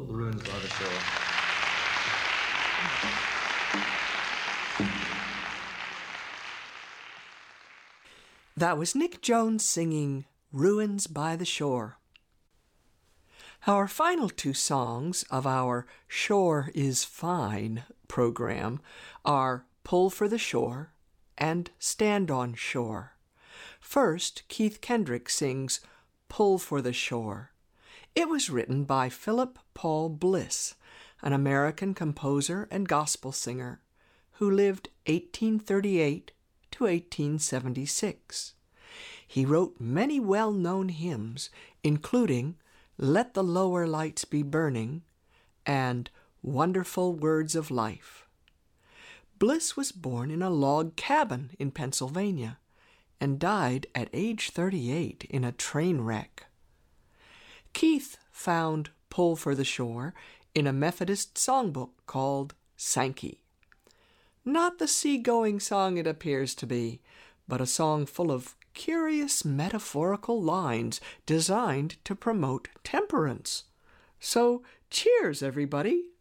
Ruins by the Shore. That was Nick Jones singing Ruins by the Shore. Our final two songs of our Shore is Fine program are Pull for the Shore and Stand on Shore. First, Keith Kendrick sings Pull for the Shore. It was written by Philip Paul Bliss, an American composer and gospel singer who lived 1838 to 1876. He wrote many well-known hymns, including Let the Lower Lights Be Burning and Wonderful Words of Life. Bliss was born in a log cabin in Pennsylvania and died at age 38 in a train wreck. Keith found Pull for the Shore in a Methodist songbook called Sankey. Not the seagoing song it appears to be, but a song full of curious metaphorical lines designed to promote temperance. So cheers, everybody!